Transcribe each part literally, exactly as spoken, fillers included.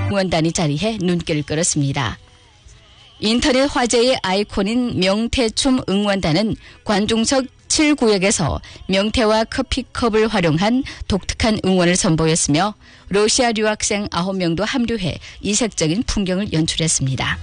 응원단이 자리해 눈길을 끌었습니다. 인터넷 화제의 아이콘인 명태춤 응원단은 관중석 칠 구역에서 명태와 커피컵을 활용한 독특한 응원을 선보였으며 러시아 유학생 아홉 명도 합류해 이색적인 풍경을 연출했습니다.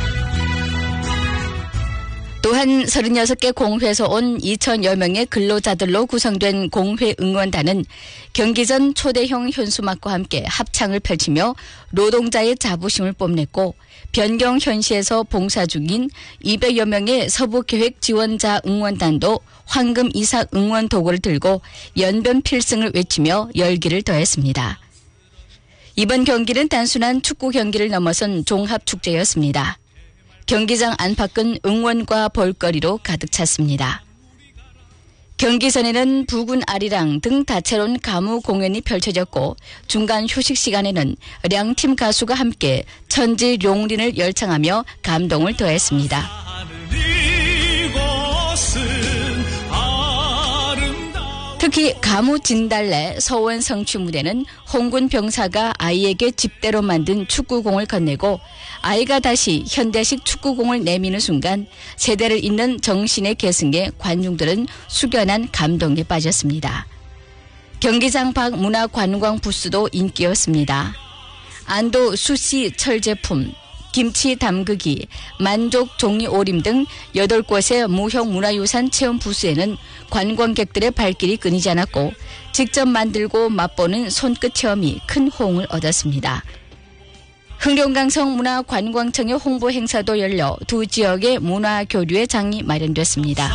또한 서른여섯 개 공회에서 온 이천여 명의 근로자들로 구성된 공회 응원단은 경기 전 초대형 현수막과 함께 합창을 펼치며 노동자의 자부심을 뽐냈고 변경 현시에서 봉사 중인 이백여 명의 서부계획 지원자 응원단도 황금 이삭 응원 도구를 들고 연변 필승을 외치며 열기를 더했습니다. 이번 경기는 단순한 축구 경기를 넘어선 종합축제였습니다. 경기장 안팎은 응원과 볼거리로 가득 찼습니다. 경기 전에는 부군 아리랑 등 다채로운 가무 공연이 펼쳐졌고 중간 휴식 시간에는 양팀 가수가 함께 천지 룡린을 열창하며 감동을 더했습니다. 특히 가무 진달래 서원 성취 무대는 홍군 병사가 아이에게 집대로 만든 축구공을 건네고 아이가 다시 현대식 축구공을 내미는 순간 세대를 잇는 정신의 계승에 관중들은 숙연한 감동에 빠졌습니다. 경기장 밖 문화관광 부스도 인기였습니다. 안도 수시 철제품, 김치 담그기, 만족 종이 오림 등 여덟 곳의 무형 문화유산 체험 부스에는 관광객들의 발길이 끊이지 않았고 직접 만들고 맛보는 손끝 체험이 큰 호응을 얻었습니다. 흥룡강성 문화관광청의 홍보 행사도 열려 두 지역의 문화 교류의 장이 마련됐습니다.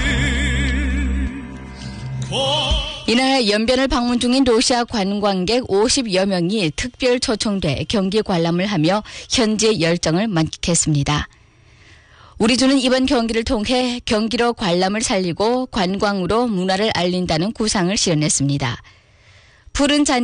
이날 연변을 방문 중인 러시아 관광객 오십여 명이 특별 초청돼 경기 관람을 하며 현지의 열정을 만끽했습니다. 우리 주는 이번 경기를 통해 경기로 관람을 살리고 관광으로 문화를 알린다는 구상을 실현했습니다. 푸른 잔